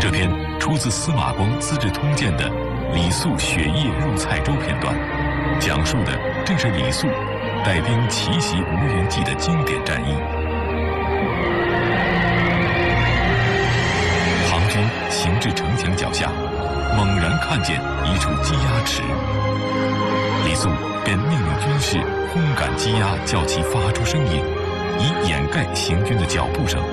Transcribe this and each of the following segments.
这篇出自司马光《资治通鉴》的李肃雪夜入蔡州片段，讲述的正是李肃带兵奇袭吴元济的经典战役。唐军行至城墙脚下，猛然看见一处积压池，李肃便命令军士轰赶积压，叫其发出声音，以掩盖行军的脚步声。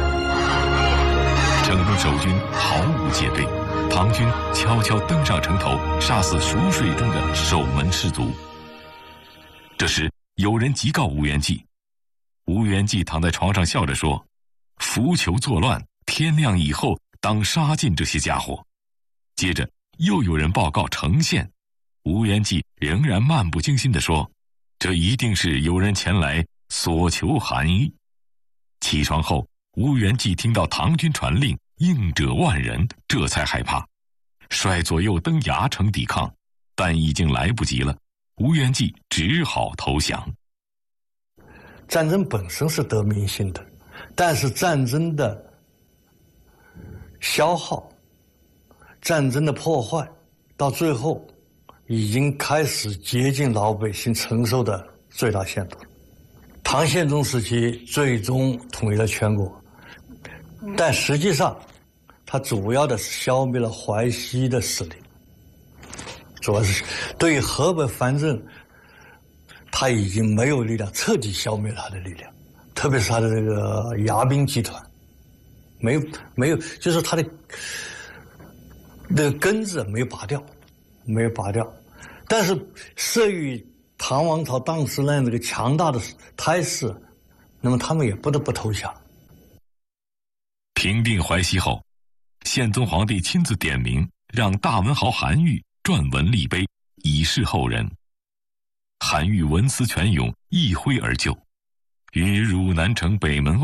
城中守军毫无戒备，唐军悄悄登上城头，杀死熟睡中的守门士卒。这时有人急告吴元济，吴元济躺在床上笑着说：“伏求作乱，天亮以后当杀尽这些家伙。”接着又有人报告城县，吴元济仍然漫不经心地说：“这一定是有人前来索求寒衣。”起床后，吴元济听到唐军传令，应者万人，这才害怕，率左右登崖城抵抗，但已经来不及了。吴元济只好投降。 战争本身是得民心的，但是战争的消耗、战争的破坏，到最后已经开始接近老百姓承受的最大限度。唐宪宗时期最终统一了全国，但实际上它主要的是消灭了淮西的势力，主要是对于河北藩镇，他已经没有力量，彻底消灭了他的力量，特别是他的这个牙兵集团，没有，就是他的那个根子没有拔掉，但是慑于唐王朝当时那样的一个强大的态势，那么他们也不得不投降。 平定淮西后，宪宗皇帝亲自点名，让大文豪韩愈撰文立碑，以示后人。韩愈文思泉涌，一挥而就，于汝南城北门外